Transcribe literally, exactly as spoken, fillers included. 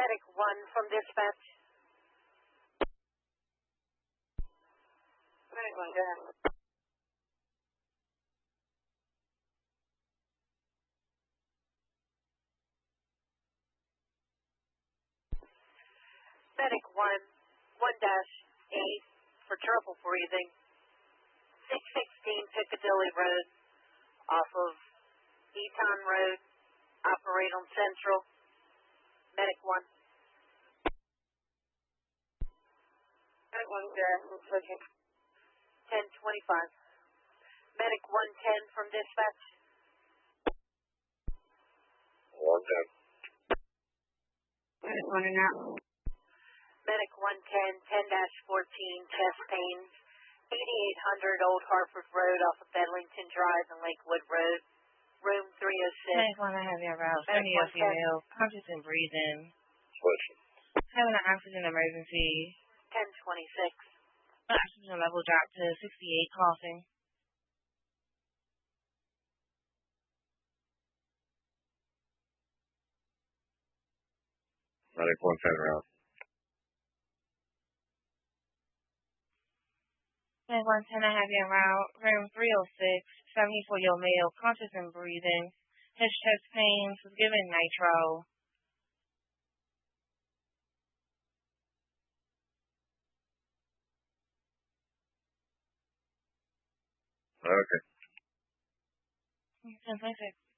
Medic one from dispatch. Medic one, go ahead. Medic one, one dash eight for trouble breathing. six sixteen Piccadilly Road off of Eton Road. Operate on Central. Medic one. Medic one, go ahead. Switching. ten twenty-five. Medic one ten from dispatch. one ten. Medic one and out. Medic one ten, ten dash fourteen, chest pains. eighty-eight hundred Old Hartford Road off of Bedlington Drive and Lakewood Road. Room three oh six. Medic one, I have your route. seventy-year female, conscious and breathing. Switching. Having an oxygen emergency. ten twenty-six. Oxygen level dropped to sixty-eight, coughing. Medic one ten route. Medic one ten, I have your route. Room three oh six, seventy-four-year male, conscious and breathing. His chest pains, was given nitro. Okay. ten twenty-six.